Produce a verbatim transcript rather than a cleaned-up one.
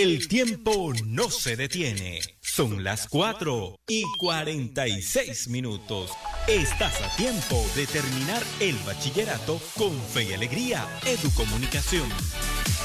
El tiempo no se detiene. Son las cuatro y cuarenta y seis minutos. Estás a tiempo de terminar el bachillerato con fe y alegría. Educomunicación.